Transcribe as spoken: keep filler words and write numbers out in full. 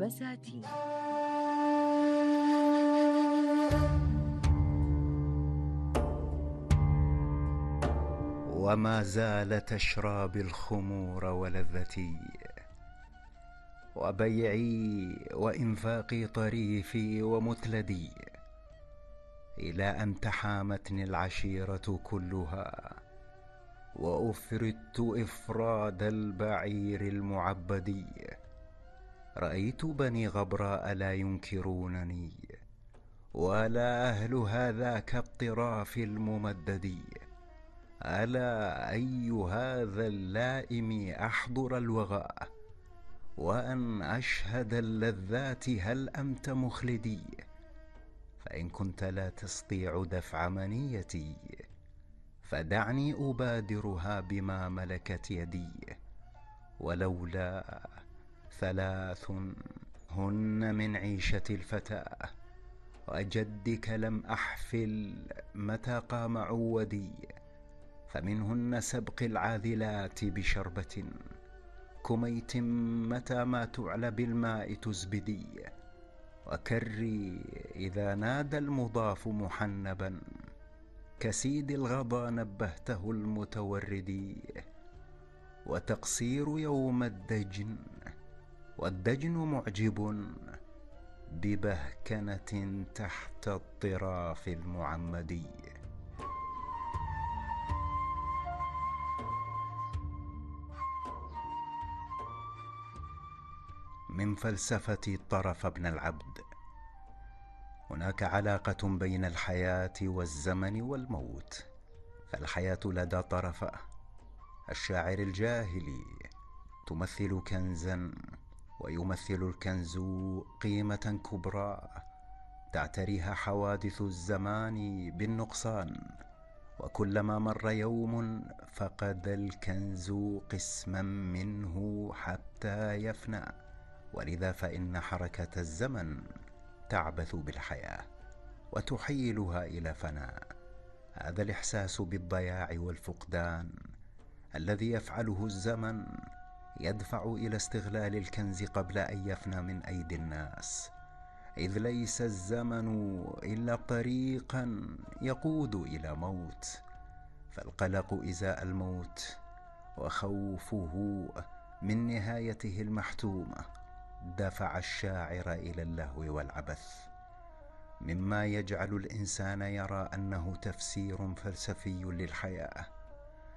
بساتين. وما زال تشرى بالخمور ولذتي، وبيعي وإنفاقي طريفي ومثلدي، إلى أن تحامتني العشيرة كلها، وأفردت إفراد البعير المعبدي. رأيت بني غبراء لا ينكرونني، ولا أهل هذاك الطراف الممدد. ألا أي هذا اللائم أحضر الوغى، وأن أشهد اللذات هل أنت مخلدي؟ فإن كنت لا تستطيع دفع منيتي، فدعني أبادرها بما ملكت يدي. ولولا ثلاث هن من عيشة الفتى، وجدك لم أحفل متى قام عودي. فمنهن سبق العاذلات بشربة، كميت متى ما تعلى بالماء تزبدي. وكري إذا نادى المضاف محنبا، كسيد الغضا نبهته المتوردي. وتقصير يوم الدجن، والدجن معجب ببهكنة تحت الطراف المعمدي. من فلسفة طرف ابن العبد. هناك علاقة بين الحياة والزمن والموت، فالحياة لدى طرفة الشاعر الجاهلي تمثل كنزا، ويمثل الكنز قيمة كبرى تعتريها حوادث الزمان بالنقصان، وكلما مر يوم فقد الكنز قسما منه حتى يفنى. ولذا فإن حركة الزمن تعبث بالحياة وتحيلها إلى فناء. هذا الإحساس بالضياع والفقدان الذي يفعله الزمن يدفع إلى استغلال الكنز قبل أن يفنى من أيدي الناس، إذ ليس الزمن إلا طريقا يقود إلى موت. فالقلق إزاء الموت وخوفه من نهايته المحتومة دفع الشاعر إلى اللهو والعبث، مما يجعل الإنسان يرى أنه تفسير فلسفي للحياة،